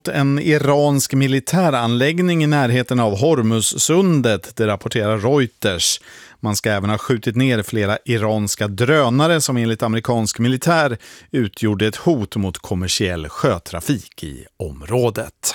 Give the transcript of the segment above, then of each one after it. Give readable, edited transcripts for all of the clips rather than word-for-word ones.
En iransk militäranläggning i närheten av Hormuzsundet, det rapporterar Reuters. Man ska även ha skjutit ner flera iranska drönare som enligt amerikansk militär utgjorde ett hot mot kommersiell sjötrafik i området.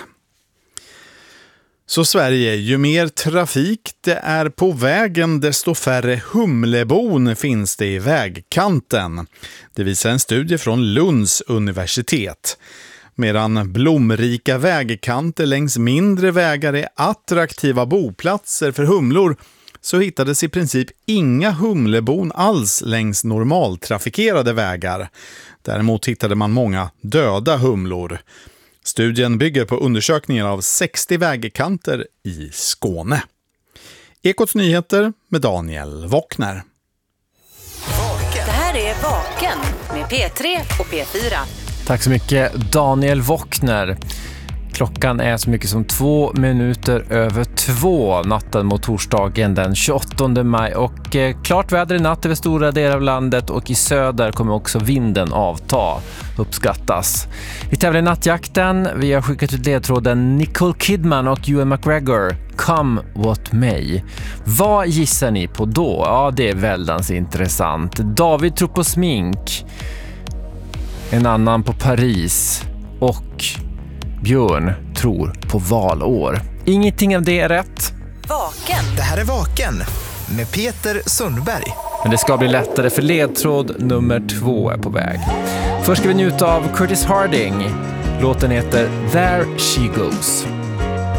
Så Sverige, ju mer trafik det är på vägen, desto färre humlebon finns det i vägkanten. Det visar en studie från Lunds universitet. Medan blomrika vägkanter längs mindre vägar är attraktiva boplatser för humlor, så hittades i princip inga humlebon alls längs normaltrafikerade vägar. Däremot hittade man många döda humlor. Studien bygger på undersökningar av 60 vägkanter i Skåne. Ekots nyheter med Daniel Wockner. Det här är Vaken med P3 och P4. Tack så mycket Daniel Wockner. Klockan är så mycket som 2 minuter över 2 natten mot torsdagen den 28 maj. Och klart väder i natt över stora delar av landet och i söder kommer också vinden avta, uppskattas. Vi tävlar i nattjakten. Vi har skickat ut ledtråden Nicole Kidman och Ewan McGregor. Come what may. Vad gissar ni på då? Ja, det är väldans intressant. David tror på smink. En annan på Paris. Och Björn tror på valår. Ingenting av det är rätt. Vaken. Det här är Vaken med Peter Sundberg. Men det ska bli lättare för ledtråd nummer 2 är på väg. Först ska vi njuta av Curtis Harding. Låten heter There She Goes.